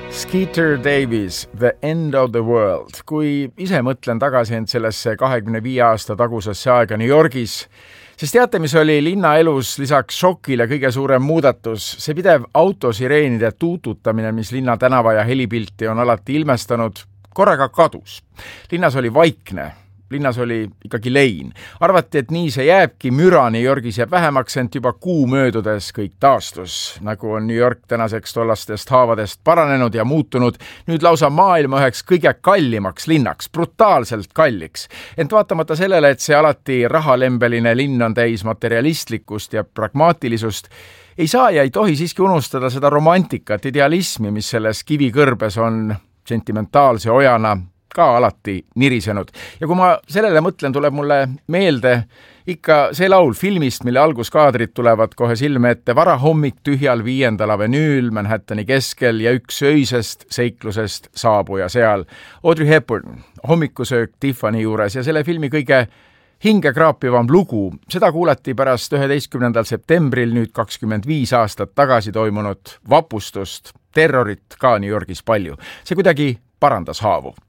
Skeeter Davis, The End of the World. Kui ise mõtlen tagasi end sellesse 25 aasta tagusesse aega New Yorgis, siis teate, mis oli linna elus lisaks šokile kõige suurem muudatus? See pidev autosireenide tuututamine, mis linna tänava ja helipilti on alati ilmestanud, korraga kadus. Linnas oli vaikne. Linnas oli ikkagi lein. Arvati, et nii see jääbki, müra New Yorgis jääb vähemaks, ent juba kuu möödudes kõik taastus. Nagu on New York tänaseks tollastest haavadest paranenud ja muutunud, nüüd lausa maailma üheks kõige kallimaks linnaks, brutaalselt kalliks. Ent vaatamata sellele, et see alati rahalembeline linn on täis materialistlikust ja pragmaatilisust, ei saa ja ei tohi siiski unustada seda romantikat, idealismi, mis selles kivikõrbes on sentimentaalse ojana ka alati nirisenud. Ja kui ma sellele mõtlen, tuleb mulle meelde ikka see laul filmist, mille alguskaadrid tulevad kohe silme ette: varahommik tühjal 5. avenüül Manhattani keskel ja üks öisest seiklusest saabuja seal. Audrey Hepburn, hommikusöök Tiffany juures ja selle filmi kõige hingekraapivam lugu, seda kuulati pärast 11. septembril nüüd 25 aastat tagasi toimunud vapustust, terrorit ka New Yorgis palju. See kuidagi parandas haavu.